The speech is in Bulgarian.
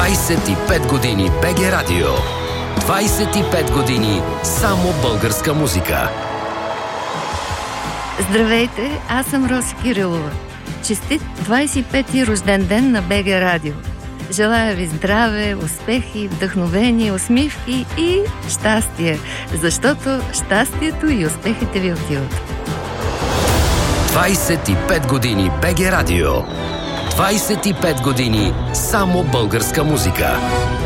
25 години БГ Радио. 25 години само българска музика. Здравейте, аз съм Роси Кирилова. Честит 25-ти рожден ден на БГ Радио. Желая ви здраве, успехи, вдъхновение, усмивки и щастие, защото щастието и успехите ви отиват. 25 години БГ Радио. 25 години само българска музика.